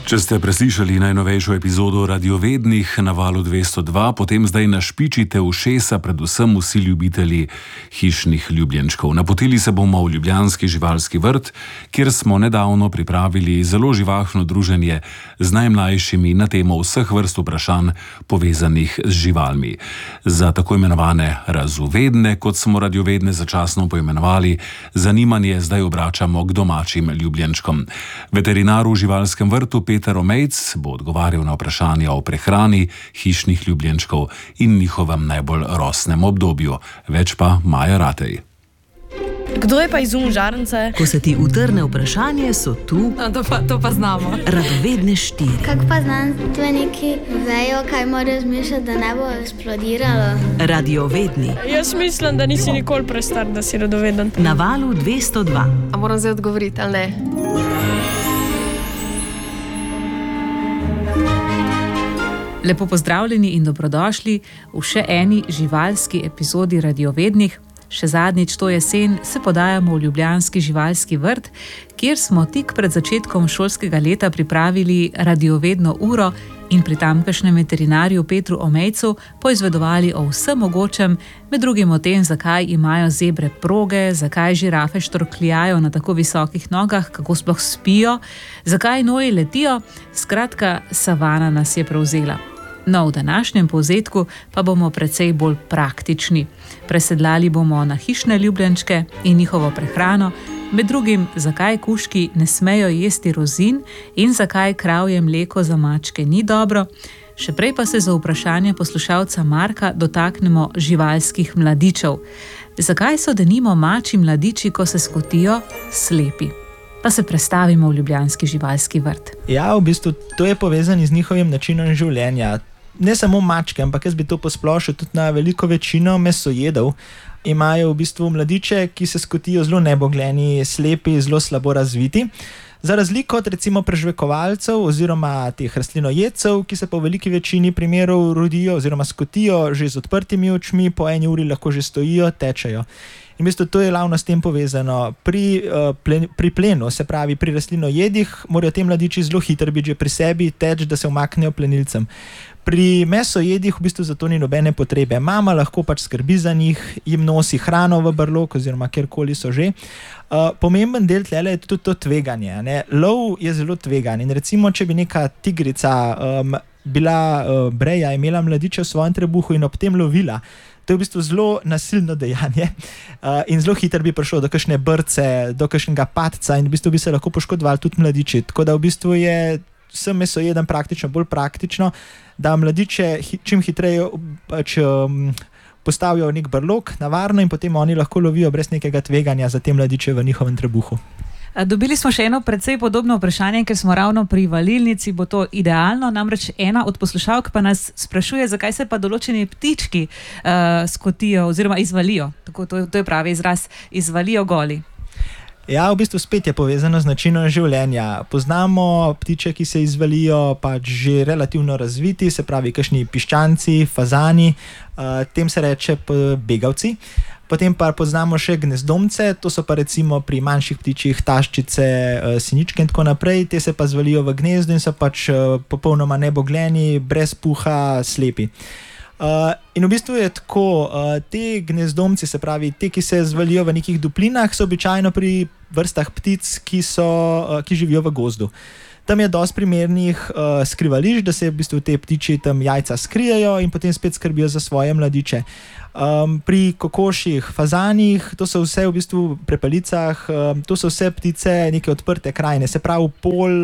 Če ste preslišali najnovejšo epizodo Radiovednih na valu 202, potem zdaj našpičite ušesa predvsem vsi ljubitelji hišnih ljubljenčkov. Napotili se bomo v ljubljanski živalski vrt, kjer smo nedavno pripravili zelo živahno druženje z najmlajšimi na temo vseh vrst vprašanj povezanih z živalmi. Za tako imenovane razuvedne, kot smo radiovedne začasno poimenovali, zanimanje zdaj obračamo k domačim ljubljenčkom. Veterinar v živalskem vrtu Peter Omejc bo odgovarjal na vprašanja o prehrani hišnih ljubljenčkov in njihovem najbolj rosnem obdobju. Več pa Maja Ratej. Kdo je pa izum žarnice? Ko se ti utrne vprašanje, so tu To pa znamo. Radovedne 4. Kako pa znanstveniki vejo, kaj morajo zmišljati, da ne bo eksplodiralo? Radiovedni Jaz mislim, da nisi nikoli prestar, da si radoveden. na valu 202. A moram zdaj odgovoriti, ali ne? Lepo pozdravljeni in dobrodošli v še eni živalski epizodi Radiovednih. Še zadnjič to jesen se podajamo v ljubljanski živalski vrt, kjer smo tik pred začetkom šolskega leta pripravili radiovedno uro in pri tamkajšnjem veterinarju Petru Omejcu poizvedovali o vsem mogočem, med drugim o tem, zakaj imajo zebre proge, zakaj žirafe štorkljajo na tako visokih nogah, kako sploh spijo, zakaj noji letijo, skratka, savana nas je prevzela. No, v današnjem povzetku pa bomo precej bolj praktični. Presedlali bomo na hišne ljubljenčke in njihovo prehrano, med drugim, zakaj kužki ne smejo jesti rozin in zakaj kravje mleko za mačke ni dobro. Še prej pa se za vprašanje poslušalca Marka dotaknemo živalskih mladičev. Zakaj so denimo mačji mladiči, ko se skotijo, slepi? Pa se prestavimo v ljubljanski živalski vrt. Ja, v bistvu to je povezano z njihovim načinom življenja. Ne samo mačke, ampak jaz bi to posplošil tudi na veliko večino mesojedov. Imajo v bistvu mladiče, ki se skotijo zelo nebogljeni, slepi, zelo slabo razviti. Za razliko od recimo prežvekovalcev oziroma teh rastlinojedcev, ki se po veliki večini primerov rodijo oziroma skotijo že z odprtimi očmi, po 1 uri lahko že stojijo, tečejo. In v bistvu to je ravno s tem povezano. Pri plenu, se pravi pri rastlinojedih, morajo te mladiči zelo hitro biti že pri sebi, teč, da se umaknejo plenilcem. Pri mesojedih v bistvu za to ni nobene potrebe. Mama lahko pač skrbi za njih, jim nosi hrano v brlog oziroma kjerkoli so že. Pomemben del tlele je tudi to tveganje. Ne? Lov je zelo tvegan in recimo, če bi neka tigrica bila breja, imela mladiče v svojem trebuhu in ob tem lovila, to je v bistvu zelo nasilno dejanje in zelo hitro bi prišlo do kakšne brce, do kakšnega padca in v bistvu bi se lahko poškodovali tudi mladiči. Tako da v bistvu je vsem mesojedem praktično bolj praktično, da mladiče čim hitreje postavijo v nek brlog na varno in potem oni lahko lovijo brez nekega tveganja za te mladiče v njihovem trebuhu. Dobili smo še eno precej podobno vprašanje, ker smo ravno pri valilnici, bo to idealno, namreč ena od poslušalk pa nas sprašuje, zakaj se pa določeni ptički skotijo oziroma izvalijo, tako to je pravi izraz, izvalijo goli. Ja, v bistvu spet je povezano z načinom življenja. Poznamo ptiče, ki se izvalijo pač že relativno razviti, se pravi kakšni piščanci, fazani, tem se reče begavci. Potem pa poznamo še gnezdomce, to so pa recimo pri manjših ptičjih taščice, siničke in tako naprej, te se pa zvalijo v gnezdu in so pač popolnoma nebogljeni, brez puha, slepi. In v bistvu je tako, te gnezdomci, se pravi, te, ki se zvalijo v nekih duplinah, so običajno pri vrstah ptic, ki živijo v gozdu. Tam je dosti primernih skrivališč, da se v bistvu te ptiči tam jajca skrijejo in potem spet skrbijo za svoje mladiče. Pri kokošjih, fazanih, to so vse v bistvu prepelicah, to so vse ptice neke odprte krajine, se pravi pol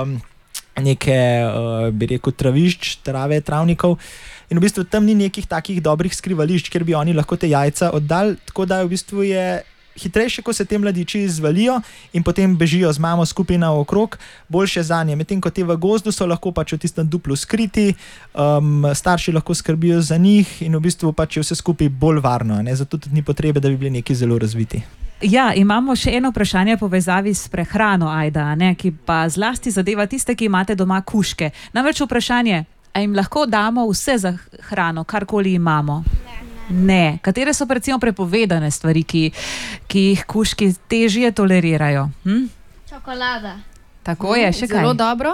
neke, bi rekel, travišč, trave, travnikov. In v bistvu tam ni nekih takih dobrih skrivališč, kjer bi oni lahko te jajca oddali, tako da v bistvu je hitrejše, ko se te mladiči izvalijo in potem bežijo z mamo skupaj naokrog, boljše zanje. Medtem ko te v gozdu so lahko pač v tistem duplu skriti, starši lahko skrbijo za njih in v bistvu pač je vse skupaj bolj varno, ne? Zato tudi ni potrebe, da bi bili neki zelo razviti. Ja, imamo še eno vprašanje v povezavi s prehrano, Ajda, ne, ki pa zlasti zadeva tiste, ki imate doma kužke. Namreč vprašanje, a jim lahko damo vse za hrano, karkoli imamo? Ne. Katere so recimo prepovedane stvari, ki jih kužki težje tolerirajo? Čokolada. Tako je, še kaj? Zelo dobro.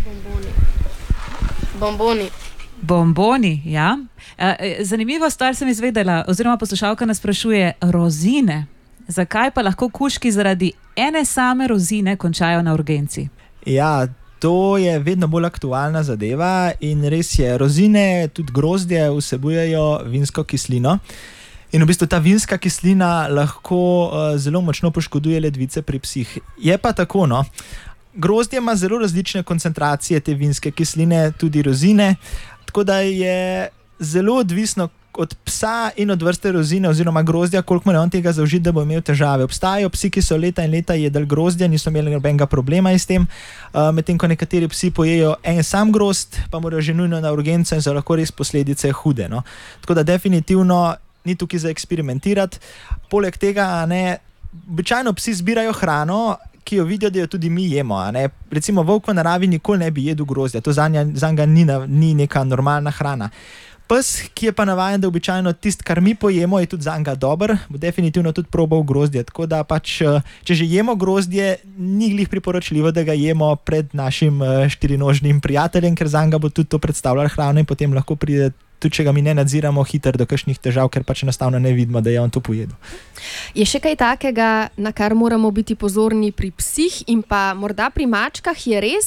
Bomboni. Ja. Zanimivo stvar sem izvedela, oziroma poslušalka nas sprašuje, rozine. Zakaj pa lahko kužki zaradi ene same rozine končajo na urgenci? Ja, to je vedno bolj aktualna zadeva in res je, rozine, tudi grozdje vsebujejo vinsko kislino. In v bistvu ta vinska kislina lahko zelo močno poškoduje ledvice pri psih. Je pa tako, no. Grozdje ima zelo različne koncentracije te vinske kisline, tudi rozine, tako da je zelo odvisno od psa in od vrste rozine oziroma grozdja, koliko mora on tega zaužiti, da bo imel težave. Obstajajo psi, ki so leta in leta jedli grozdja, niso imeli nobenega problema s tem, medtem ko nekateri psi pojejo en sam grozd, pa morajo že nujno na urgenco in so lahko res posledice hude. No. Tako da definitivno ni tukaj za eksperimentirati. Poleg tega, običajno psi zbirajo hrano, ki jo vidijo, da jo tudi mi jemo. Recimo volk v naravi nikoli ne bi jedel grozdja, to zanga ni neka normalna hrana. Pes, ki je pa navajen, da običajno tisto, kar mi pojemo, je tudi zanga dober, bo definitivno tudi probal grozdje. Tako da pač, če že jemo grozdje, ni glih priporočljivo, da ga jemo pred našim štirinožnim prijateljem, ker zanga bo tudi to predstavljalo hrano in potem lahko pride, tudi če ga mi ne nadziramo, hitro do kakšnih težav, ker pač enostavno ne vidimo, da je on to pojedel. Je še kaj takega, na kar moramo biti pozorni pri psih in pa morda pri mačkah, je res,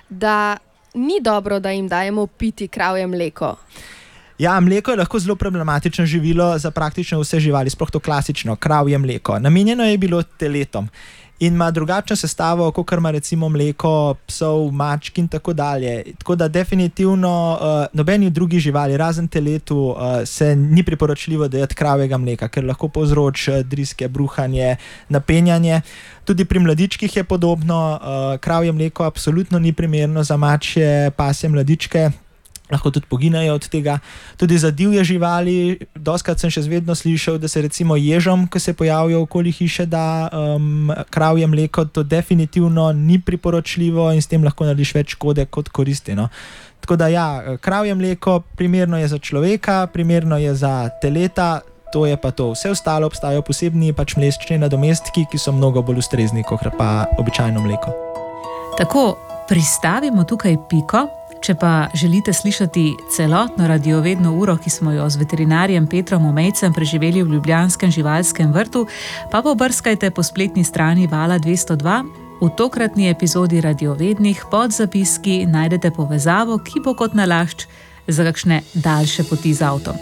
da ni dobro, da jim dajemo piti kravje mleko? Ja, mleko je lahko zelo problematično živilo za praktično vse živali, sploh to klasično, kravje mleko. Namenjeno je bilo teletom in ima drugačno sestavo, kot ima recimo mleko psov, mačk in tako dalje. Tako da definitivno nobeni drugi živali, razen teletu, se ni priporočljivo dajati kravjega mleka, ker lahko povzroči driske, bruhanje, napenjanje. Tudi pri mladičkih je podobno, kravje mleko absolutno ni primerno za mačje pasje mladičke. Lahko tudi poginejo od tega. Tudi za divje živali, dostakrat sem še vedno slišal, da se recimo ježom, ko se pojavijo okoli hiše, da kravje mleko, to definitivno ni priporočljivo in s tem lahko narediš več škode kot koristi. No. Tako da ja, kravje mleko primerno je za človeka, primerno je za teleta, to je pa to. Vse ostalo obstajajo posebni pač mlečni nadomestki, ki so mnogo bolj ustrezni, kot pa običajno mleko. Tako, pristavimo tukaj piko. Če pa želite slišati celotno radiovedno uro, ki smo jo z veterinarjem Petrom Omejcem preživeli v ljubljanskem živalskem vrtu, pa pobrskajte po spletni strani Vala 202. V tokratni epizodi radiovednih pod zapiski najdete povezavo, ki bo kot nalašč za kakšne daljše poti z avtom.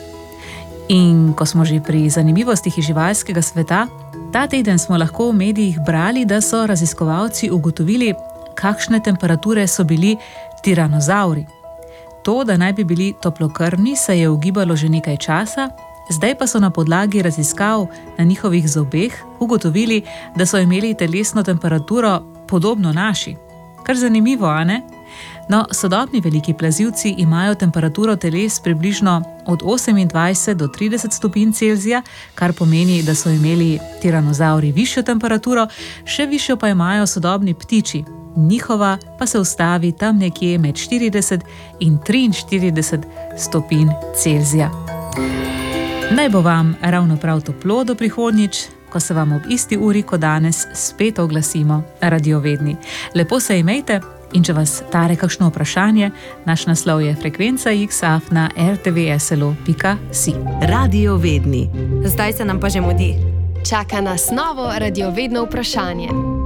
In ko smo že pri zanimivostih iz živalskega sveta, ta teden smo lahko v medijih brali, da so raziskovalci ugotovili, kakšne temperature so bili tiranozauri. To, da naj bi bili toplokrvni, se je ugibalo že nekaj časa, zdaj pa so na podlagi raziskav na njihovih zobeh ugotovili, da so imeli telesno temperaturo podobno naši. Kar zanimivo, a ne? No, sodobni veliki plazivci imajo temperaturo teles približno od 28 do 30 stopinj Celzija, kar pomeni, da so imeli tiranozauri višjo temperaturo, še višjo pa imajo sodobni ptiči. Njihova pa se ustavi tam nekje med 40 in 43 stopinj Celzija. Naj bo vam ravno prav toplo do prihodnjič, ko se vam ob isti uri kot danes spet oglasimo radiovedni. Lepo se imejte in če vas tare kakšno vprašanje, naš naslov je frekvenca@rtvslo.si. Radiovedni. Zdaj se nam pa že mudi. Čaka nas novo radiovedno vprašanje.